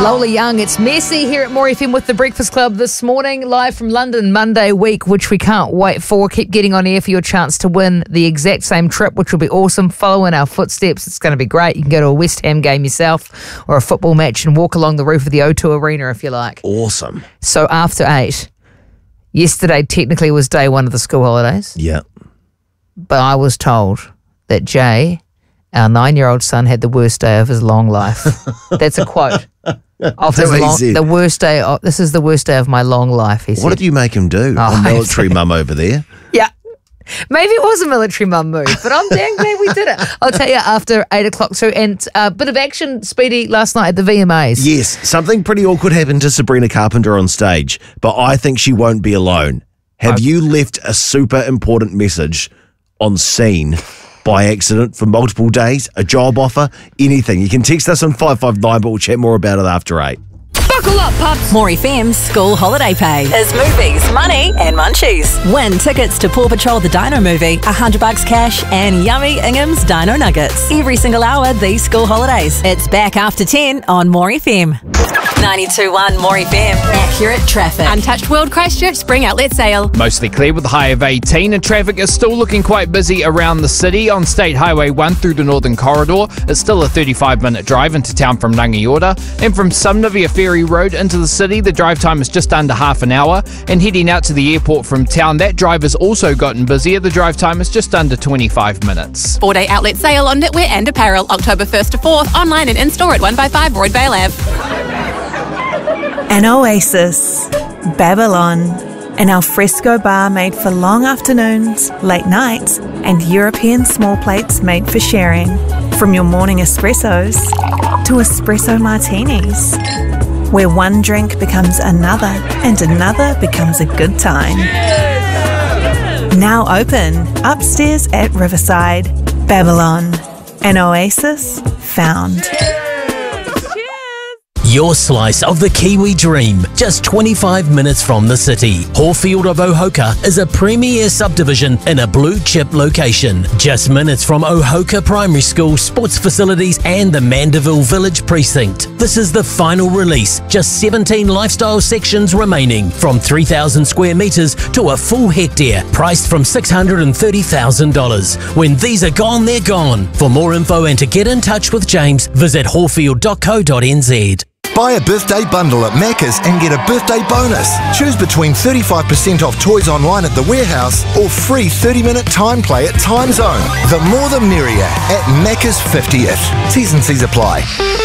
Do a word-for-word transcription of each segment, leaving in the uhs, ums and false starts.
Lola Young, it's Messi here at More F M with The Breakfast Club this morning, live from London Monday week, which we can't wait for. Keep getting on air for your chance to win the exact same trip, which will be awesome. Follow in our footsteps. It's going to be great. You can go to a West Ham game yourself or a football match and walk along the roof of the O two Arena if you like. Awesome. So after eight, yesterday technically was day one of the school holidays. Yeah. But I was told that Jay, our nine-year-old son, had the worst day of his long life. That's a quote. Of his long, the worst day. Of, this is the worst day of my long life. He what said. did you make him do? Oh, a military mum over there. Yeah, maybe it was a military mum move, but I'm damn glad we did it. I'll tell you after eight o'clock. So, and a uh, bit of action, Speedy, last night at the V M As. Yes, something pretty awkward happened to Sabrina Carpenter on stage, but I think she won't be alone. Have okay. you left a super important message on scene by accident for multiple days, a job offer, anything? You can text us on five five nine, but we'll chat more about it after eight. Buckle up, pups! More F M's School Holiday Pay is movies, money and munchies. Win tickets to Paw Patrol the Dino movie, one hundred bucks cash and yummy Ingham's Dino Nuggets. Every single hour these school holidays. It's back after ten on More F M. ninety-two point one More F M. Accurate traffic. Untouched World Christchurch Spring Outlet Sale. Mostly clear with a high of eighteen, and traffic is still looking quite busy around the city. On State Highway one through the Northern Corridor, it's still a thirty-five minute drive into town from Rangiora. And from Sumnavia Ferry Road into the city, the drive time is just under half an hour. And heading out to the airport from town, that drive has also gotten busier. The drive time is just under twenty-five minutes. Four-day outlet sale on knitwear and apparel, October first to fourth, online and in-store at one fifty-five Broadvale Avenue. An oasis, Babylon, an alfresco bar made for long afternoons, late nights, and European small plates made for sharing. From your morning espressos to espresso martinis, where one drink becomes another and another becomes a good time. Now open upstairs at Riverside, Babylon, an oasis found. Your slice of the Kiwi dream, just twenty-five minutes from the city. Hawfield of Ohoka is a premier subdivision in a blue chip location. Just minutes from Ohoka Primary School, sports facilities and the Mandeville Village Precinct. This is the final release, just seventeen lifestyle sections remaining, from three thousand square metres to a full hectare, priced from six hundred thirty thousand dollars. When these are gone, they're gone. For more info and to get in touch with James, visit hawfield dot co dot n z. Buy a birthday bundle at Macca's and get a birthday bonus. Choose between thirty-five percent off toys online at the warehouse or free thirty minute time play at Time Zone. The more the merrier at Macca's fiftieth. T's and C's apply.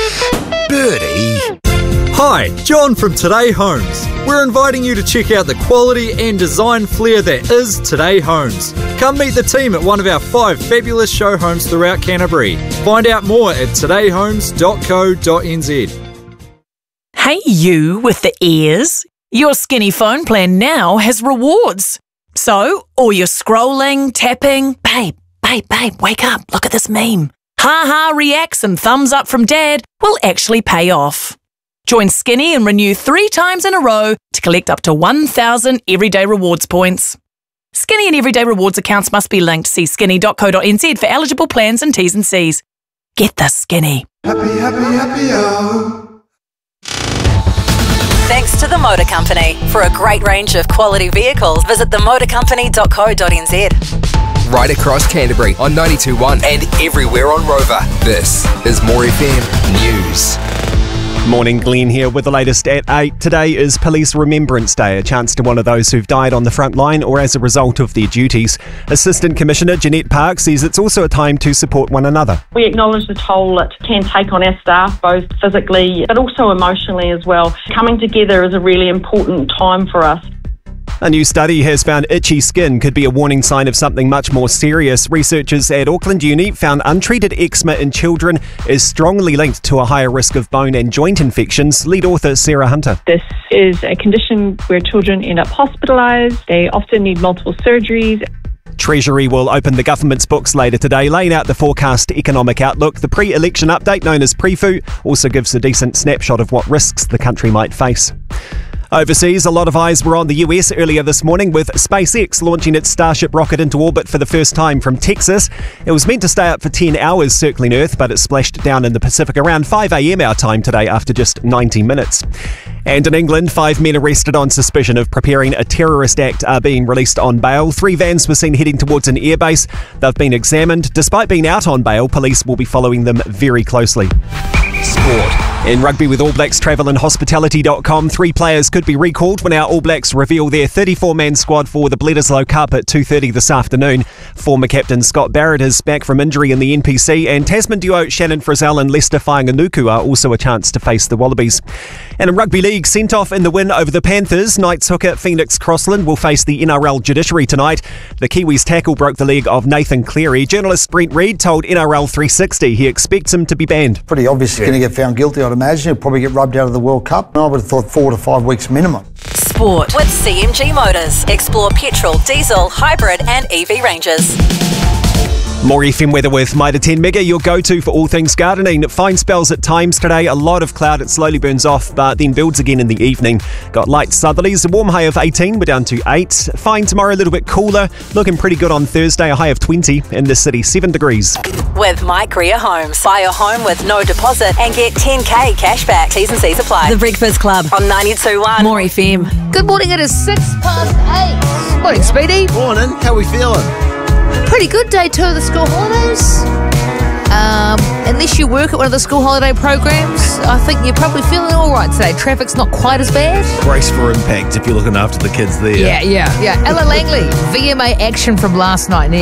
Birdie. Hi, John from Today Homes. We're inviting you to check out the quality and design flair that is Today Homes. Come meet the team at one of our five fabulous show homes throughout Canterbury. Find out more at today homes dot co dot n z. Hey you with the ears. Your Skinny phone plan now has rewards. So, all your scrolling, tapping, babe, babe, babe, wake up, look at this meme. Ha-ha reacts and thumbs up from dad will actually pay off. Join Skinny and renew three times in a row to collect up to one thousand Everyday Rewards points. Skinny and Everyday Rewards accounts must be linked. See skinny dot co dot n z for eligible plans and T's and C's. Get the Skinny. Happy, happy, happy, oh. Thanks to the Motor Company. For a great range of quality vehicles, visit the motor company dot co dot n z. Right across Canterbury on ninety-two point one and everywhere on Rover. This is More F M News. Morning, Glenn here with the latest at eight. Today is Police Remembrance Day, a chance to honour those who've died on the front line or as a result of their duties. Assistant Commissioner Jeanette Park says it's also a time to support one another. We acknowledge the toll it can take on our staff, both physically but also emotionally as well. Coming together is a really important time for us. A new study has found itchy skin could be a warning sign of something much more serious. Researchers at Auckland Uni found untreated eczema in children is strongly linked to a higher risk of bone and joint infections. Lead author Sarah Hunter. This is a condition where children end up hospitalised. They often need multiple surgeries. Treasury will open the government's books later today, laying out the forecast economic outlook. The pre-election update, known as Pre-Fu, also gives a decent snapshot of what risks the country might face. Overseas, a lot of eyes were on the U S earlier this morning with SpaceX launching its Starship rocket into orbit for the first time from Texas. It was meant to stay up for ten hours circling Earth, but it splashed down in the Pacific around five a.m. our time today after just ninety minutes. And in England, five men arrested on suspicion of preparing a terrorist act are being released on bail. Three vans were seen heading towards an airbase. They've been examined. Despite being out on bail, police will be following them very closely. Sport. In rugby with All Blacks Travel and Hospitality dot com, three players could be recalled when our All Blacks reveal their thirty-four man squad for the Bledisloe Cup at two thirty this afternoon. Former captain Scott Barrett is back from injury in the N P C, and Tasman duo Shannon Frizzell and Lester Fainga'anuku are also a chance to face the Wallabies. And in Rugby League, sent off in the win over the Panthers, Knights hooker Phoenix Crossland will face the N R L judiciary tonight. The Kiwis tackle broke the leg of Nathan Cleary. Journalist Brent Reid told N R L three sixty he expects him to be banned. Pretty obvious he's going to get found guilty, I'd imagine. He'll probably get rubbed out of the World Cup. I would have thought four to five weeks minimum. Sport with C M G Motors. Explore petrol, diesel, hybrid and E V ranges. More F M weather with Mitre ten Mega, your go-to for all things gardening. Fine spells at times today, a lot of cloud, it slowly burns off, but then builds again in the evening. Got light southerlies, a warm high of eighteen, we're down to eight. Fine tomorrow, a little bit cooler, looking pretty good on Thursday, a high of twenty. In the city, seven degrees. With Mike Rea Homes. Buy a home with no deposit and get ten K cash back. T's and C's apply. The Breakfast Club on ninety-two point one. More F M. Good morning, it is six past eight. Morning, Speedy. Morning, how we feeling? Pretty good day two of the school holidays. Um, unless you work at one of the school holiday programs, I think you're probably feeling all right today. Traffic's not quite as bad. Brace for impact if you're looking after the kids there. Yeah, yeah, yeah. Ella Langley, V M A action from last night.